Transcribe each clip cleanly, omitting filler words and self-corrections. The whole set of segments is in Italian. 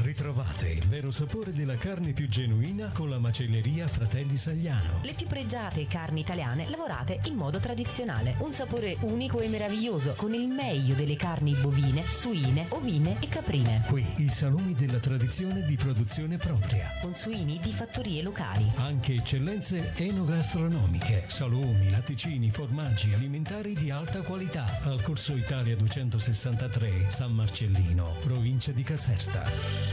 Ritrovate il vero sapore della carne più genuina con la macelleria Fratelli Sagliano. Le più pregiate carni italiane lavorate in modo tradizionale. Un sapore unico e meraviglioso con il meglio delle carni bovine, suine, ovine e caprine. Qui i salumi della tradizione di produzione propria. Con suini di fattorie locali. Anche eccellenze enogastronomiche. Salumi, latticini, formaggi alimentari di alta qualità. Al Corso Italia 263, San Marcellino, provincia di Caserta.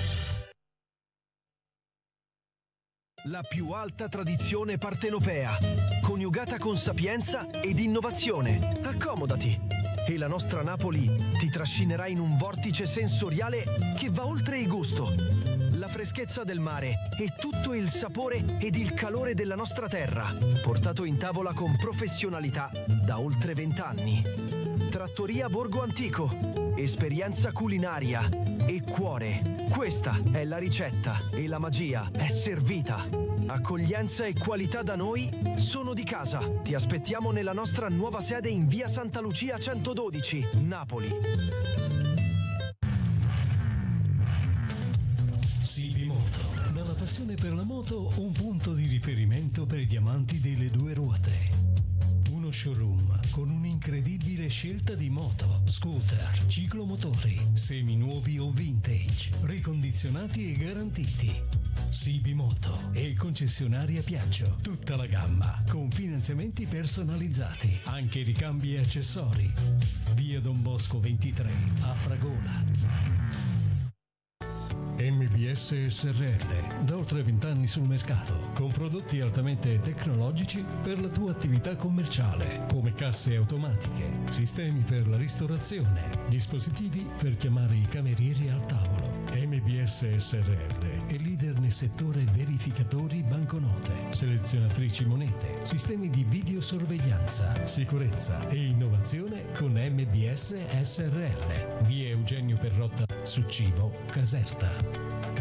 La più alta tradizione partenopea, coniugata con sapienza ed innovazione. Accomodati e la nostra Napoli ti trascinerà in un vortice sensoriale che va oltre il gusto. La freschezza del mare e tutto il sapore ed il calore della nostra terra, portato in tavola con professionalità da oltre 20 anni. Trattoria Borgo Antico, esperienza culinaria e cuore. Questa è la ricetta e la magia è servita. Accoglienza e qualità da noi sono di casa. Ti aspettiamo nella nostra nuova sede in via Santa Lucia 112, Napoli. CB Moto, dalla passione per la moto un punto di riferimento per gli amanti delle due ruote. Uno showroom con un'incredibile scelta di moto, scooter, ciclomotori, seminuovi o vintage, ricondizionati e garantiti. CB Moto e concessionaria Piaggio, tutta la gamma, con finanziamenti personalizzati, anche ricambi e accessori. Via Don Bosco 23, a Fragola. MBS SRL, da oltre 20 anni sul mercato, con prodotti altamente tecnologici per la tua attività commerciale, come casse automatiche, sistemi per la ristorazione, dispositivi per chiamare i camerieri al tavolo. MBS SRL è leader nel settore verificatori banconote, selezionatrici monete, sistemi di videosorveglianza, sicurezza e innovazione con MBS SRL. Via Eugenio Perrotta, Succivo, Caserta.